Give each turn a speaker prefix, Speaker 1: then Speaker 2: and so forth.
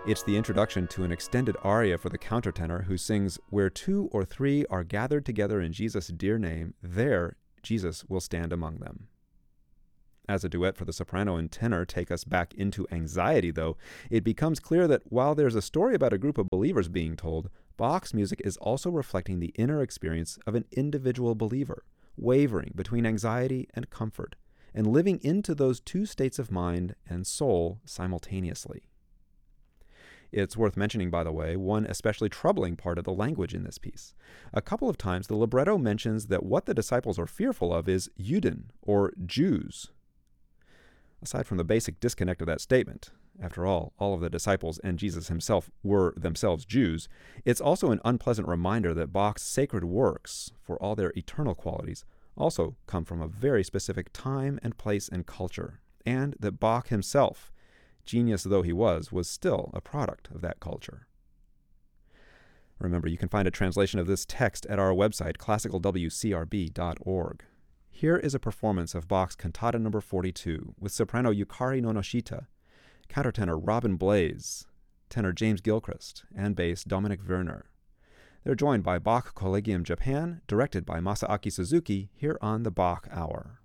Speaker 1: It's the introduction to an extended aria for the countertenor who sings, "Where two or three are gathered together in Jesus' dear name, there Jesus will stand among them." As a duet for the soprano and tenor take us back into anxiety, though, it becomes clear that while there's a story about a group of believers being told, Bach's music is also reflecting the inner experience of an individual believer, wavering between anxiety and comfort, and living into those two states of mind and soul simultaneously. It's worth mentioning, by the way, one especially troubling part of the language in this piece. A couple of times, the libretto mentions that what the disciples are fearful of is Juden, or Jews. Aside from the basic disconnect of that statement, after all of the disciples and Jesus himself were themselves Jews, it's also an unpleasant reminder that Bach's sacred works, for all their eternal qualities, also come from a very specific time and place and culture, and that Bach himself, genius though he was still a product of that culture. Remember, you can find a translation of this text at our website, classicalwcrb.org. Here is a performance of Bach's Cantata No. 42 with soprano Yukari Nonoshita, countertenor Robin Blaze, tenor James Gilchrist, and bass Dominic Werner. They're joined by Bach Collegium Japan, directed by Masaaki Suzuki, here on the Bach Hour.